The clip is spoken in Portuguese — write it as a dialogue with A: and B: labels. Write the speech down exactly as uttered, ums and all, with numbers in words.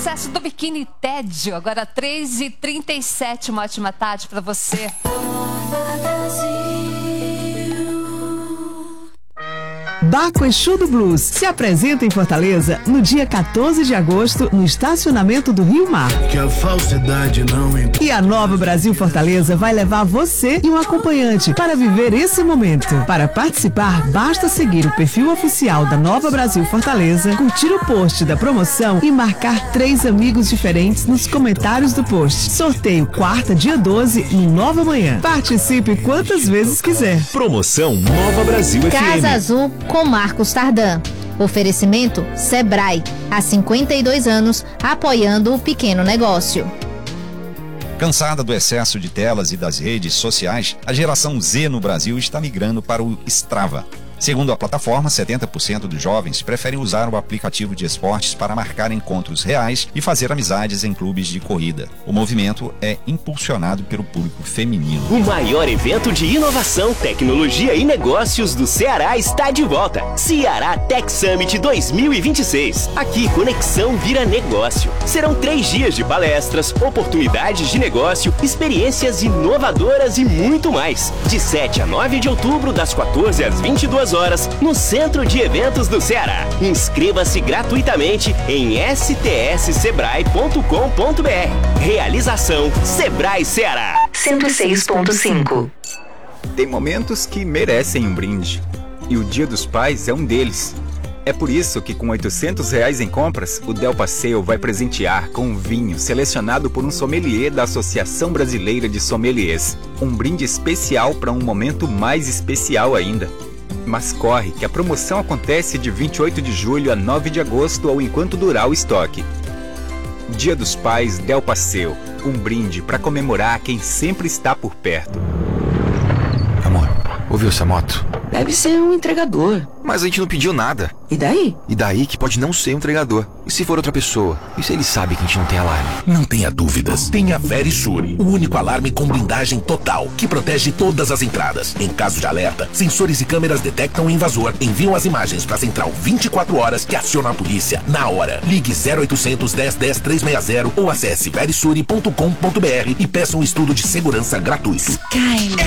A: sucesso do Biquíni Tédio. Agora três e trinta e sete, uma ótima tarde pra você.
B: Baco Exu do Blues se apresenta em Fortaleza no dia quatorze de agosto no estacionamento do Rio Mar.
C: Que a falsidade não entra.
B: E a Nova Brasil Fortaleza vai levar você e um acompanhante para viver esse momento. Para participar, basta seguir o perfil oficial da Nova Brasil Fortaleza, curtir o post da promoção e marcar três amigos diferentes nos comentários do post. Sorteio quarta, dia doze, no Nova Manhã. Participe quantas vezes quiser.
D: Promoção Nova Brasil F M.
E: Casa Azul com Marcos Tardan. Oferecimento Sebrae, há cinquenta e dois anos, apoiando o pequeno negócio.
F: Cansada do excesso de telas e das redes sociais, a geração Z no Brasil está migrando para o Strava. Segundo a plataforma, setenta por cento dos jovens preferem usar o aplicativo de esportes para marcar encontros reais e fazer amizades em clubes de corrida. O movimento é impulsionado pelo público feminino.
G: O maior evento de inovação, tecnologia e negócios do Ceará está de volta. Ceará Tech Summit dois mil e vinte e seis. Aqui, conexão vira negócio. Serão três dias de palestras, oportunidades de negócio, experiências inovadoras e muito mais. De sete a nove de outubro, das quatorze às vinte e duas horas, no Centro de Eventos do Ceará. Inscreva-se gratuitamente em s t s sebrae ponto com ponto b r. Realização Sebrae Ceará.
H: cento e seis ponto cinco.
I: Tem momentos que merecem um brinde. E o Dia dos Pais é um deles. É por isso que com oitocentos reais em compras, o Del Passeio vai presentear com um vinho selecionado por um sommelier da Associação Brasileira de Sommeliers. Um brinde especial para um momento mais especial ainda. Mas corre, que a promoção acontece de vinte e oito de julho a nove de agosto ou enquanto durar o estoque. Dia dos Pais Del Passeio, um brinde para comemorar quem sempre está por perto.
J: Amor, ouviu essa moto?
H: Deve ser um entregador.
J: Mas a gente não pediu nada.
H: E daí?
J: E daí que pode não ser um entregador. E se for outra pessoa? E se ele sabe que a gente não tem alarme?
K: Não tenha dúvidas. Tem a Verisure, o único alarme com blindagem total, que protege todas as entradas. Em caso de alerta, sensores e câmeras detectam o invasor, enviam as imagens para a central vinte e quatro horas que aciona a polícia na hora. Ligue zero oitocentos, dez, dez, trezentos e sessenta ou acesse verisure ponto com ponto b r e peça um estudo de segurança gratuito.
H: Sky.